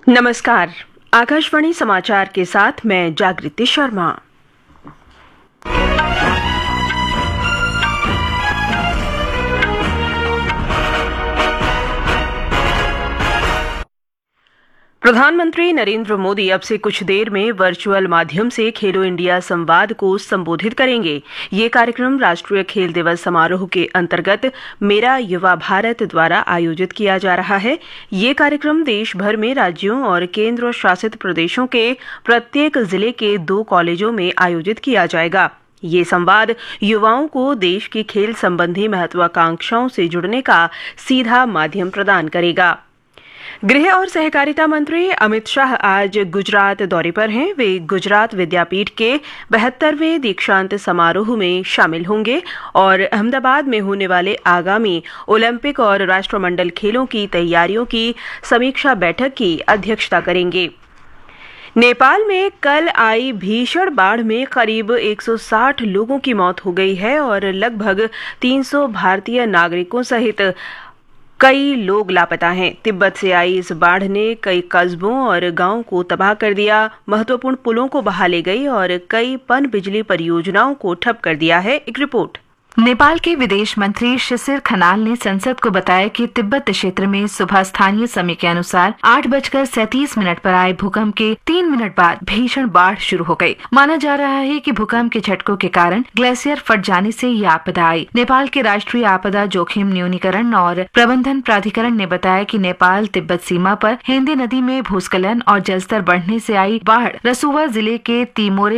नमस्कार। आकाशवाणी समाचार के साथ मैं जागृति शर्मा। प्रधानमंत्री नरेंद्र मोदी अब से कुछ देर में वर्चुअल माध्यम से खेलो इंडिया संवाद को संबोधित करेंगे। ये कार्यक्रम राष्ट्रीय खेल दिवस समारोह के अंतर्गत मेरा युवा भारत द्वारा आयोजित किया जा रहा है। ये कार्यक्रम देश भर में राज्यों और केंद्र शासित प्रदेशों के प्रत्येक जिले के 2 कॉलेजों में आयोजित किया जाएगा। ये संवाद युवाओं को देश की खेल संबंधी महत्वाकांक्षाओं से जुड़ने का सीधा माध्यम प्रदान करेगा। गृह और सहकारिता मंत्री अमित शाह आज गुजरात दौरे पर हैं। वे गुजरात विद्यापीठ के 72वें दीक्षांत समारोह में शामिल होंगे और अहमदाबाद में होने वाले आगामी ओलंपिक और राष्ट्रमंडल खेलों की तैयारियों की समीक्षा बैठक की अध्यक्षता करेंगे। नेपाल में कल आई भीषण बाढ़ में करीब 160 लोगों की मौत हो गई है और लगभग 300 भारतीय नागरिकों सहित कई लोग लापता हैं। तिब्बत से आई इस बाढ़ ने कई कस्बों और गांवों को तबाह कर दिया, महत्वपूर्ण पुलों को बहा ले गई और कई पनबिजली परियोजनाओं को ठप कर दिया है। एक रिपोर्ट। नेपाल के विदेश मंत्री शिशिर खनाल ने संसद को बताया कि तिब्बत क्षेत्र में सुबह स्थानीय समय के अनुसार 8:37 पर आए भूकंप के 3 मिनट बाद भीषण बाढ़ शुरू हो गई। माना जा रहा है कि भूकंप के झटकों के कारण ग्लेशियर फट जाने से ये आपदा आई। नेपाल के राष्ट्रीय आपदा जोखिम न्यूनीकरण और प्रबंधन प्राधिकरण ने बताया कि नेपाल तिब्बत सीमा पर हिंदी नदी में भूस्खलन और जलस्तर बढ़ने से आई बाढ़ रसुवा जिले के तिमोरे